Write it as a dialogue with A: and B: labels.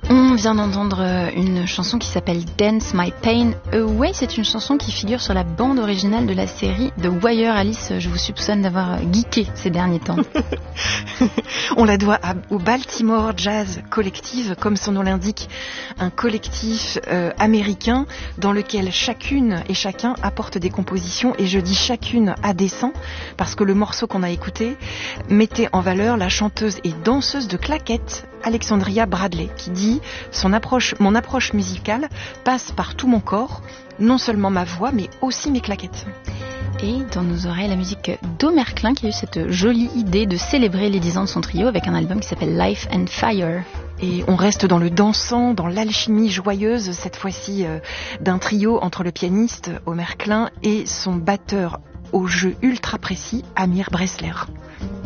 A: On vient d'entendre une chanson qui s'appelle Dance My Pain Away. C'est une chanson qui figure sur la bande originale de la série The Wire. Alice, je vous soupçonne d'avoir geeké ces derniers temps.
B: On la doit au Baltimore Jazz Collective, comme son nom l'indique, un collectif américain dans lequel chacune et chacun apporte des compositions, et je dis chacune à dessein parce que le morceau qu'on a écouté mettait en valeur la chanteuse et danseuse de claquettes Alexandria Bradley, qui dit mon approche musicale passe par tout mon corps, non seulement ma voix mais aussi mes claquettes.
A: Et dans nos oreilles, la musique d'Omer Klein qui a eu cette jolie idée de célébrer les 10 ans de son trio avec un album qui s'appelle Life and Fire.
B: Et on reste dans le dansant, dans l'alchimie joyeuse, cette fois-ci d'un trio entre le pianiste Omer Klein et son batteur au jeu ultra précis, Amir Bressler.